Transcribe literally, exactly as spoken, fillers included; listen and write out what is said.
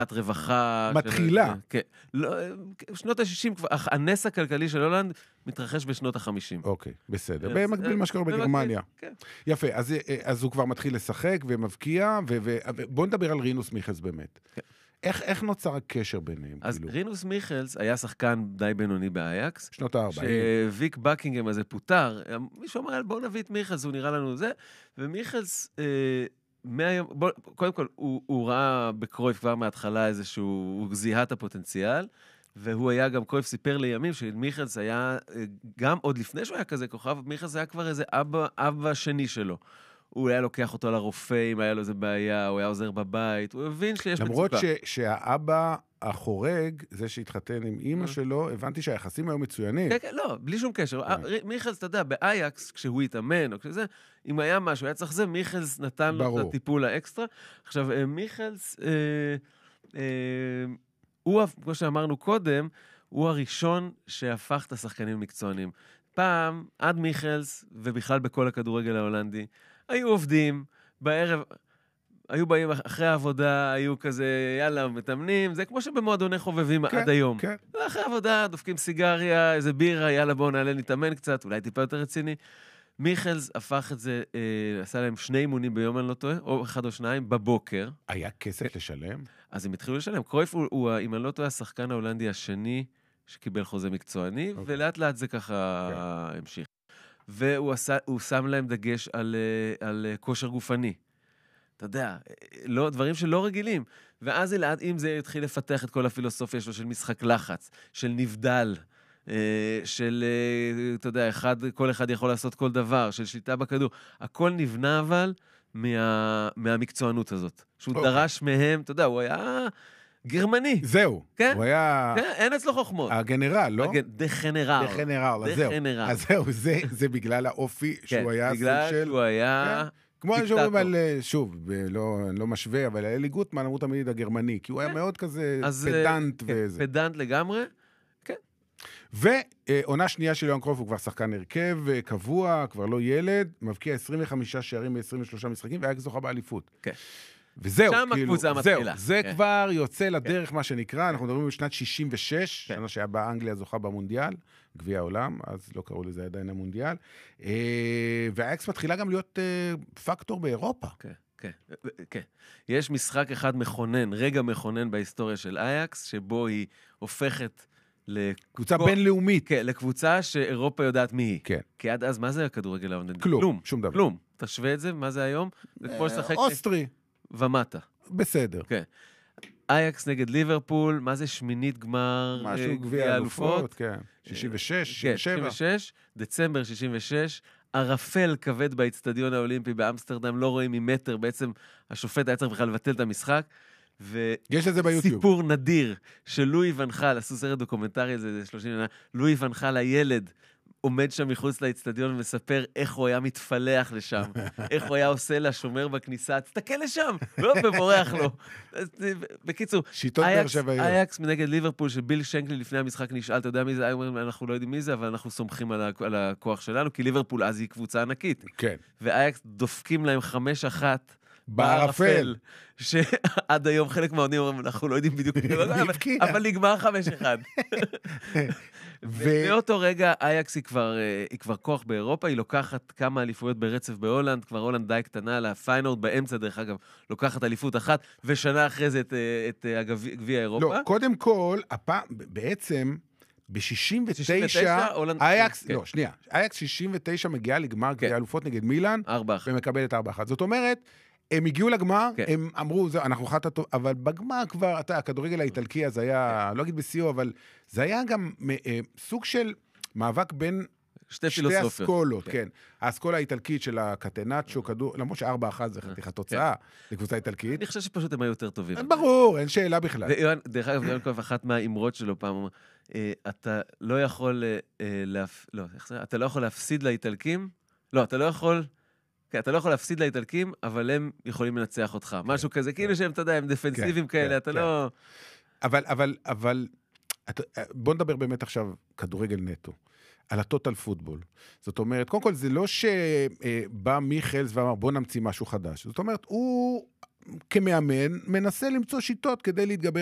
רווחה... מתחילה. כן. לא, שנות ה-שישים, הנס הכלכלי של הולנד מתרחש בשנות ה-חמישים. אוקיי, בסדר. במקביל מה שקורה בגרמניה. כן. יפה, אז, אז הוא כבר מתחיל לשחק ומבקיע, ובואו נדבר על רינוס מיכלס באמת. כן. איך, איך נוצר הקשר ביניהם? אז כאילו? רינוס מיכלס היה שחקן די בינוני באייקס. שנות ה-ארבעים. שוויק בקינגהם הזה פוטר. מישהו אמר, בואו נביא את מיכלס, הוא נראה לנו זה. ומיכלס... אה, מהיום, בוא, קודם כל, הוא, הוא ראה בקרויף כבר מההתחלה איזשהו, הוא זיהה את הפוטנציאל, והוא היה גם, קרויף סיפר לימים, שמיכלס היה, גם עוד לפני שהוא היה כזה כוכב, מיכלס היה כבר איזה אבא, אבא שני שלו. הוא היה לוקח אותו לרופא, אם היה לו איזה בעיה, הוא היה עוזר בבית, הוא הבין שיש מצוקה. למרות ש, שהאבא החורג, זה שהתחתן עם אמא שלו, הבנתי שהיחסים היו מצוינים. כן, כן, לא, בלי שום קשר. מיכלס, אתה יודע, באייקס, כשהוא התאמן, או כשזה, אם היה משהו, היה צריך זה, מיכלס נתן לו את הטיפול האקסטרה. עכשיו, מיכלס, הוא, כמו שאמרנו קודם, הוא הראשון שהפך את השחקנים מקצוענים. פעם, עד מיכלס, ובכלל בכל הכדורגל ההולנדי, היו עובדים, בערב, היו באים אחרי העבודה, היו כזה, יאללה, מתאמנים, זה כמו שבמועדוני חובבים כן, עד היום. כן. אחרי העבודה, דופקים סיגריה, איזה בירה, יאללה, בואו נעלה נתאמן קצת, אולי טיפה יותר רציני. מיכלס הפך את זה, אה, עשה להם שני אימונים ביום, אני לא טועה, או אחד או שניים, בבוקר. היה כסף לשלם? אז הם התחילו לשלם. קרויף הוא, הוא אם אני לא טועה, השחקן ההולנדי השני שקיבל חוזה מקצועני, okay. ולאט לאט זה ככה okay. המשיך. והוא עשה, הוא שם להם דגש על, על כושר גופני. אתה יודע, לא, דברים שלא רגילים. ואז לאט, אם זה התחיל לפתח את כל הפילוסופיה שלו של משחק לחץ, של נבדל, של, אתה יודע, אחד, כל אחד יכול לעשות כל דבר, של שליטה בכדור. הכל נבנה אבל מה, מהמקצוענות הזאת. שהוא okay. דרש מהם, אתה יודע, הוא היה גרמני. זהו. כן? הוא היה... כן, אין אצלו חוכמות. הגנרל, לא? הג... דחנרל. דחנרל, אז זהו. אז זהו, זה, זה בגלל האופי כן, שהוא היה סוג של... בגלל שהוא היה... כן? כמו שאומרים על, שוב, לא, לא משווה, אבל אלי גוטמן אמרו תמיד הגרמני, כי הוא היה מאוד כזה פדנט וזה. פדנט לגמרי, כן. ועונה שנייה של יוהאן קרויף, הוא כבר שחקן הרכב, קבוע, כבר לא ילד, מבקיע עשרים וחמישה שערים ב-עשרים ושלושה משחקים, והיה זוכה באליפות. כן. וזהו, שם כאילו, הקבוצה מתחילה. זה כבר יוצא לדרך, מה שנקרא, אנחנו מדברים בשנת שישים ושש, שנה שהיה באנגליה זוכה במונדיאל, גביע העולם, אז לא קראו לזה עדיין המונדיאל, והאקס מתחילה גם להיות פקטור באירופה. כן, כן, כן. יש משחק אחד מכונן, רגע מכונן בהיסטוריה של אייקס, שבו היא הופכת קבוצה בינלאומית. כן, לקבוצה שאירופה יודעת מי היא. כן. כי עד אז, מה זה הכדורגל ההולנדי? כלום, שום דבר. כלום. תשווה את זה, מה זה היום? זה כמו לשחק... אוסטרי. ומטה. בסדר. כן. אייקס נגד ליברפול, מה זה שמינית גמר? משהו גביע אלופות, כן. שישים ושש, שישים ושבע. שישים ושש, דצמבר שישים ושש, ערפל כבד באצטדיון האולימפי באמסטרדם, לא רואים ממטר, בעצם השופט היה צריך בכלל לבטל את המשחק, יש את זה ביוטיוב. סיפור נדיר, שלואי ונחל, עשו סרט דוקומנטרי, זה שלושים שנה, לואי ונחל הילד, עומד שם מחוץ לאצטדיון ומספר איך הוא היה מתפלח לשם, איך הוא היה עושה לשומר בכניסה, תסתכל לשם, ובורח לו. בקיצור, אייקס מנגד ליברפול, שביל שנקלי לפני המשחק נשאל, אתה יודע מי זה? אנחנו לא יודעים מי זה, אבל אנחנו סומכים על הכוח שלנו, כי ליברפול אז היא קבוצה ענקית. כן. ואייקס דופקים להם חמש אחת, בערפל. שעד היום חלק מהעונים אומרים, אנחנו לא יודעים בדיוק, אבל נגמר חמש אחד. ובאותו רגע, אייקס היא כבר, היא כבר כוח באירופה, היא לוקחת כמה אליפויות ברצף בהולנד, כבר הולנד די קטנה, לפיינורד באמצע, דרך אגב, לוקחת אליפות אחת, ושנה אחרי זה את, את גביע אירופה. לא, קודם כל, הפעם, בעצם, ב-שישים ותשע, אייקס, לא, שנייה, אייקס שישים ותשע מגיעה לגמר גביע אלופות נגד מילאן, ומקבלת ארבע אחת. זאת אומרת, הם הגיעו לגמר, הם אמרו, אנחנו חת הטוב, אבל בגמר כבר, אתה, הכדורגל האיטלקי אז היה, לא אגיד בסיוע, אבל זה היה גם סוג של מאבק בין שתי אסכולות, כן. האסכולה האיטלקית של הקטנצ'ו, כדור, למרות שארבע אחת זה חתיכת תוצאה לקבוצה איטלקית. אני חושב שפשוט הם היו יותר טובים. ברור, אין שאלה בכלל. דרך אגב, יוהאן קרויף, אחת מהאמרות שלו פעם, אתה לא יכול, לא, אתה לא יכול להפסיד לאיטלקים, לא, אתה לא יכול... כי אתה לא יכול להפסיד לאיטלקים, אבל הם יכולים לנצח אותך. משהו כזה, כאילו שהם, אתה יודע, הם דפנסיביים כאלה, אתה לא... אבל, אבל, אבל, בוא נדבר באמת עכשיו כדורגל נטו, על הטוטל פוטבול. זאת אומרת, קודם כל, זה לא שבא מיכלס ואמר, בוא נמציא משהו חדש. זאת אומרת, הוא כמאמן, מנסה למצוא שיטות כדי להתגבר